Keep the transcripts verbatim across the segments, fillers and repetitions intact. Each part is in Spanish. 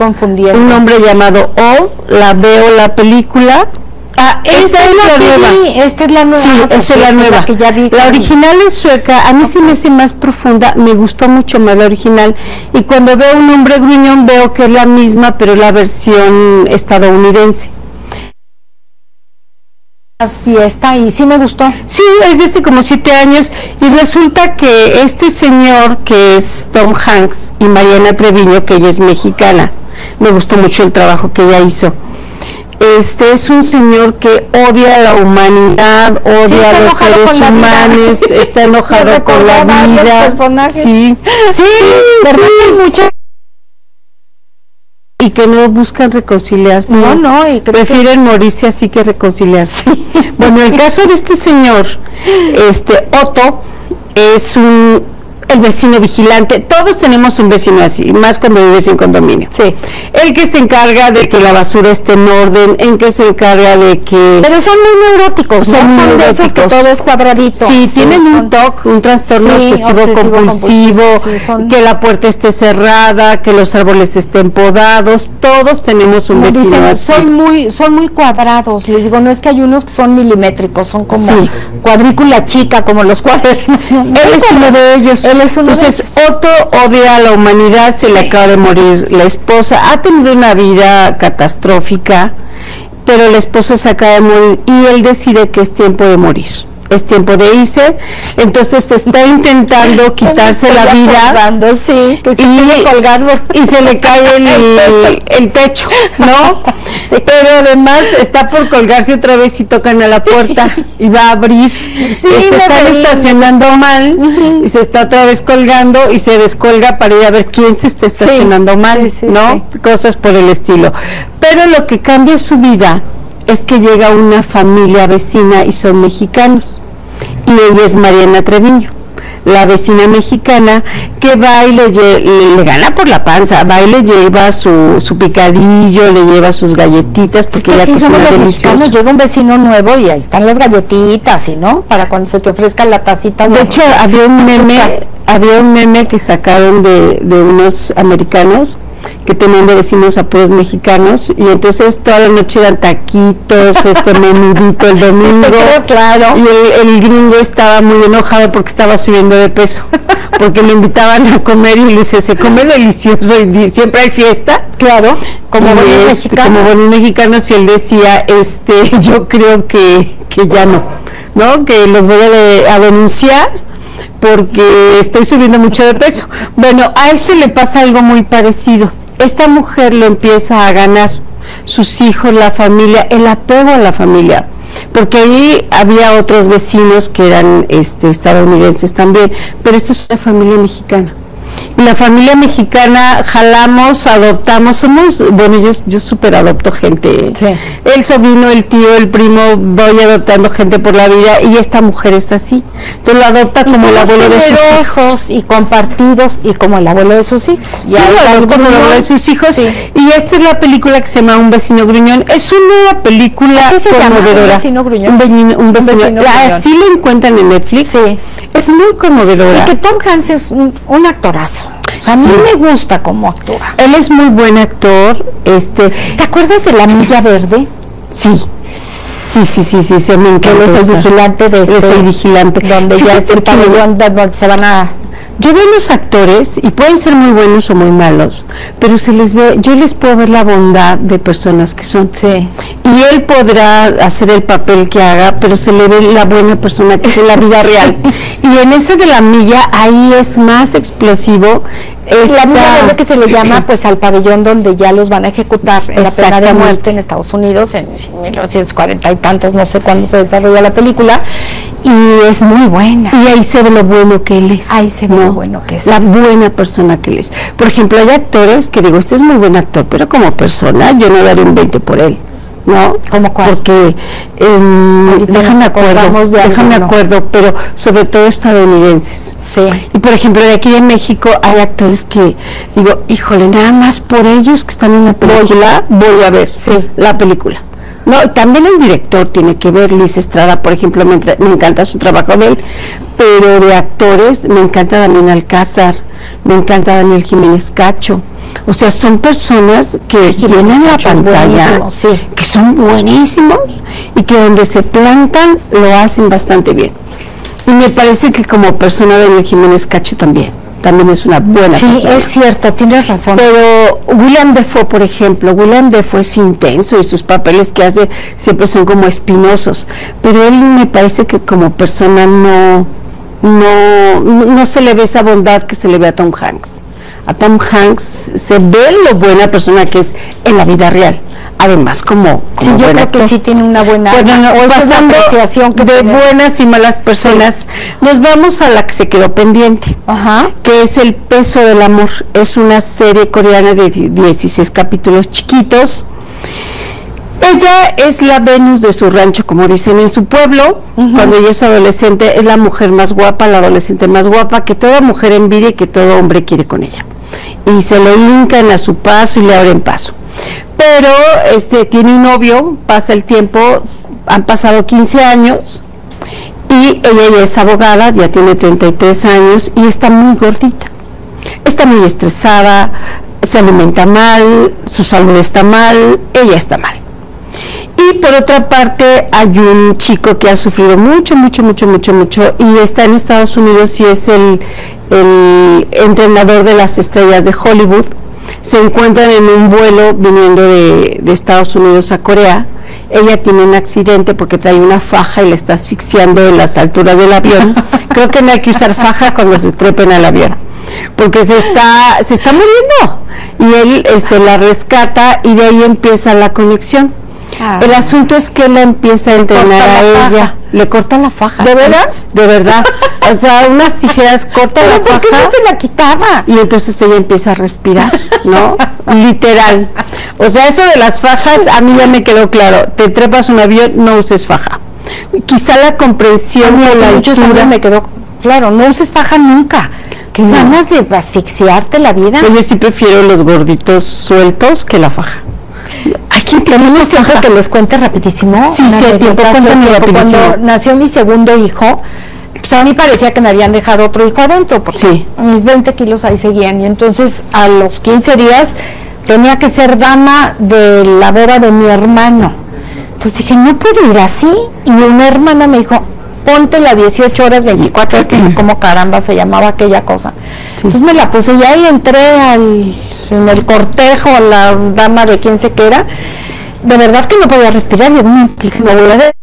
confundiendo. Un hombre llamado O, la veo la película. Ah, esta, esta es la, la nueva. Vi, esta es la nueva. Sí, esta es la nueva. La, que ya vi la original es sueca. A mí okay. sí me hace más profunda. Me gustó mucho más la original. Y cuando veo un hombre gruñón veo que es la misma, pero la versión estadounidense. Así está, y sí me gustó. Sí, es de hace como siete años. Y resulta que este señor, que es Tom Hanks, y Mariana Treviño, que ella es mexicana, me gustó mucho el trabajo que ella hizo. Este es un señor que odia a la humanidad, odia sí, a los seres humanos, está enojado con la vida. Sí, sí, ¿verdad que hay muchas? Y que no buscan reconciliarse. No, no, y prefieren que... morirse así que reconciliarse. Sí. Bueno, el caso de este señor, este Otto, es un el vecino vigilante. Todos tenemos un vecino así, más cuando vives en condominio. Sí. El que se encarga de que la basura esté en orden, el que se encarga de que... Pero son muy neuróticos, son, ¿no? muy son neuróticos. De esos que todo es cuadradito. Sí, sí, tienen son... un T O C, un trastorno sí, obsesivo, obsesivo compulsivo, compulsivo sí, son... que la puerta esté cerrada, que los árboles estén podados. Todos tenemos un vecino dicen, así. Son muy, son muy cuadrados. Les digo, no es que hay unos que son milimétricos, son como sí. cuadrícula chica, como los cuadernos. Él es uno de ellos. Él es uno Entonces, de ellos. Otto odia a la humanidad, se sí. le acaba de morir la esposa, ha tenido una vida catastrófica, pero la esposa se acaba de morir y él decide que es tiempo de morir, es tiempo de irse, entonces está intentando quitarse la vida colgando, sí, que se y, colgando. y se le cae el, el, el techo, ¿no? Sí. Pero además está por colgarse otra vez y tocan a la puerta y va a abrir, sí, se están estacionando mal uh-huh. y se está otra vez colgando y se descolga para ir a ver quién se está estacionando sí, mal, sí, sí, ¿no? Sí. Cosas por el estilo. Pero lo que cambia su vida es que llega una familia vecina y son mexicanos, y ella es Mariana Treviño, la vecina mexicana que va y le, le, le gana por la panza, va y le lleva su, su picadillo, le lleva sus galletitas, porque ella cocina delicioso. Llega un vecino nuevo y ahí están las galletitas, ¿y no? Para cuando se te ofrezca la tacita. De hecho, había un meme, había un meme que sacaron de, de unos americanos que tenían de vecinos a puros mexicanos, y entonces toda la noche eran taquitos, este menudito el domingo, sí, claro. y el, el gringo estaba muy enojado porque estaba subiendo de peso, porque le invitaban a comer y le dice, se come delicioso y siempre hay fiesta, claro, como buenos mexicanos, como buenos mexicanos, y él decía, este, yo creo que, que ya no, ¿no? Que los voy a, de, a denunciar porque estoy subiendo mucho de peso. Bueno, a este le pasa algo muy parecido. Esta mujer lo empieza a ganar, sus hijos, la familia, el apego a la familia, porque ahí había otros vecinos que eran este, estadounidenses también, pero esta es una familia mexicana. Y la familia mexicana jalamos, adoptamos, somos, bueno, yo, yo súper adopto gente, sí. el sobrino, el tío, el primo, voy adoptando gente por la vida, y esta mujer es así, entonces lo adopta como el abuelo de sus hijos, y compartidos, y como el abuelo de sus hijos. Sí, lo adopta como el abuelo de sus hijos, sí. Y esta es la película que se llama Un vecino gruñón, es una película conmovedora. Un vecino gruñón. Un, vecino, un vecino, un vecino gruñón. Así la encuentran en Netflix, sí. Es muy conmovedora. Y que Tom Hanks es un, un actorazo. A mí sí. me gusta cómo actúa. Él es muy buen actor. Este, ¿te acuerdas de La Milla Verde? Sí. Sí, sí, sí, sí, se me encanta. Él es el vigilante de este, es el vigilante. Donde Fíjate ya es el pabellón donde se van a... Yo veo los actores y pueden ser muy buenos o muy malos, pero se les ve, yo les puedo ver la bondad de personas que son. Sí. Y él podrá hacer el papel que haga, pero se le ve la buena persona que es en la vida real. Y en ese de La Milla, ahí es más explosivo. La Milla Verde, que se le llama pues al pabellón donde ya los van a ejecutar en la pena de muerte en Estados Unidos en mil novecientos cuarenta y tantos, no sé cuándo se desarrolla la película, y es muy buena. Y ahí se ve lo bueno que él es. Ahí se ve ¿no? lo bueno que es. La buena persona que él es. Por ejemplo, hay actores que digo, este es muy buen actor, pero como persona yo no daré un veinte por él. ¿No? ¿Cómo cuál? Porque eh, déjame acuerdo, de déjame alguno. acuerdo, pero sobre todo estadounidenses. Sí. Y por ejemplo, de aquí en México hay actores que digo, híjole, nada más por ellos que están en la película, voy a ver sí. la película. No, también el director tiene que ver, Luis Estrada, por ejemplo, me, me encanta su trabajo de él, pero de actores me encanta Damián Alcázar, me encanta Daniel Jiménez Cacho. O sea, son personas que llenan la pantalla, sí, que son buenísimos y que donde se plantan lo hacen bastante bien. Y me parece que como persona Daniel Jiménez Cacho también, también es una buena sí, persona. Sí, es cierto, tienes razón. Pero William Dafoe, por ejemplo, William Dafoe es intenso y sus papeles que hace siempre son como espinosos, pero él me parece que como persona no, no, no se le ve esa bondad que se le ve a Tom Hanks. A Tom Hanks se ve lo buena persona que es en la vida real, además como, como sí, yo creo actor. Que sí tiene una buena bueno, no, o pasando apreciación que de tiene. Buenas y malas personas, sí. Nos vamos a la que se quedó pendiente. Ajá. Que es El peso del amor. Es una serie coreana de dieciséis capítulos chiquitos. Ella es la Venus de su rancho, como dicen en su pueblo. Uh-huh. Cuando ella es adolescente, es la mujer más guapa, la adolescente más guapa, que toda mujer envidia y que todo hombre quiere con ella. Y se lo hincan a su paso y le abren paso. Pero este tiene un novio, pasa el tiempo, han pasado quince años, y ella ya es abogada, ya tiene treinta y tres años, y está muy gordita. Está muy estresada, se alimenta mal, su salud está mal, ella está mal. Y por otra parte hay un chico que ha sufrido mucho, mucho, mucho, mucho, mucho y está en Estados Unidos y es el, el entrenador de las estrellas de Hollywood. Se encuentran en un vuelo viniendo de, de Estados Unidos a Corea. Ella tiene un accidente porque trae una faja y le está asfixiando en las alturas del avión. Creo que no hay que usar faja cuando se trepen al avión, porque se está, se está muriendo. Y él este, la rescata y de ahí empieza la conexión. Ah, el asunto es que él empieza a entrenar a ella, faja. Le corta la faja. ¿De verdad? De verdad. O sea, unas tijeras corta la faja. ¿Por qué no se la quitaba? Y entonces ella empieza a respirar, ¿no? Literal. O sea, eso de las fajas a mí ya me quedó claro. Te trepas un avión, no uses faja. Quizá la comprensión de la altura me quedó claro, no uses faja nunca. Qué no. Ganas de asfixiarte la vida. Pues yo sí prefiero los gorditos sueltos que la faja. Aquí tenemos tiempo que les cuente rapidísimo. Sí, sí, tiempo, cuéntame rapidísimo. Cuando nació mi segundo hijo, pues a mí parecía que me habían dejado otro hijo adentro, porque sí. Mis veinte kilos ahí seguían, y entonces a los quince días tenía que ser dama de la boda de mi hermano. Entonces dije, no puedo ir así, y una hermana me dijo, ponte la dieciocho horas, veinticuatro horas, que no sé cómo caramba se llamaba aquella cosa. Sí. Entonces me la puse y ahí entré al, en el cortejo, la dama de quién sé qué era. De verdad que no podía respirar, y dije, me voy a de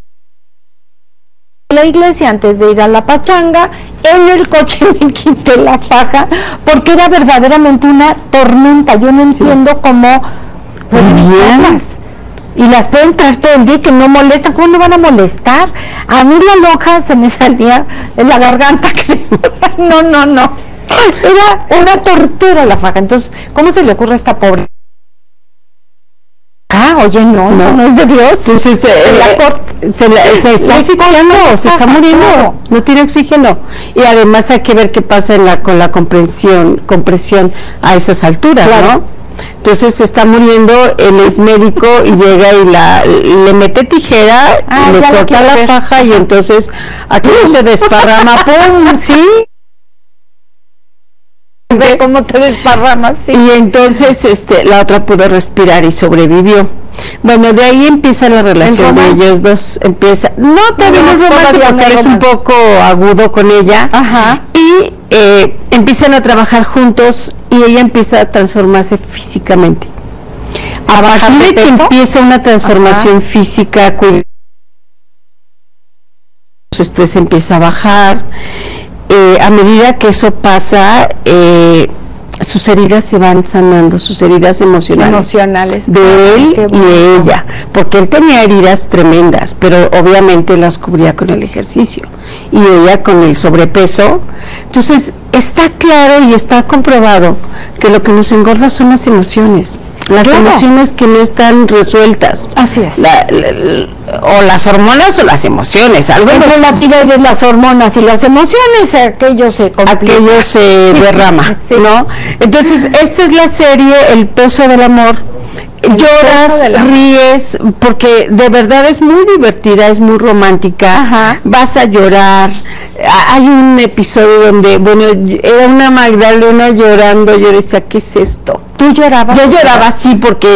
la iglesia antes de ir a la pachanga. En el coche me quité la faja porque era verdaderamente una tormenta. Yo no entiendo sí. cómo pueden usarlas y las pueden traer todo el día que no molestan. ¿Cómo no van a molestar? A mí la loja se me salía en la garganta. no, no, no. Era una tortura la faja. Entonces, ¿cómo se le ocurre a esta pobre? Ah, oye, no, no, eso no es de Dios. Entonces, se, eh, la se, la, se está asfixiando, se está muriendo, no tiene oxígeno. Y además hay que ver qué pasa en la, con la compresión, compresión a esas alturas, claro. ¿no? Entonces se está muriendo, él es médico y llega y la le mete tijera, ah, le corta la ver. faja y entonces aquello se desparrama, ¡pum! ¿Sí? Ve cómo te desparramas, sí. Y entonces este la otra pudo respirar y sobrevivió. Bueno, de ahí empieza la relación de ellos dos, empieza, no todavía no, no es romance porque él es un poco agudo con ella. Ajá. Y eh, empiezan a trabajar juntos y ella empieza a transformarse físicamente. A partir de que empieza una transformación Ajá. física, su estrés empieza a bajar. Eh, a medida que eso pasa, eh, sus heridas se van sanando, sus heridas emocionales, emocionales. de él Qué y de ella, porque él tenía heridas tremendas, pero obviamente las cubría con el ejercicio y ella con el sobrepeso. Entonces está claro y está comprobado que lo que nos engorda son las emociones, las claro. emociones que no están resueltas. Así es. La, la, la, o las hormonas o las emociones, algo entre la tiroides, las hormonas y las emociones, aquello se complica. Aquello se sí. derrama, sí. ¿no? Entonces, esta es la serie El peso del amor, lloras, ríes, porque de verdad es muy divertida, es muy romántica. Ajá. Vas a llorar. Hay un episodio donde, bueno, era una Magdalena llorando, yo decía, ¿qué es esto? ¿Tú llorabas? Yo lloraba, sí, porque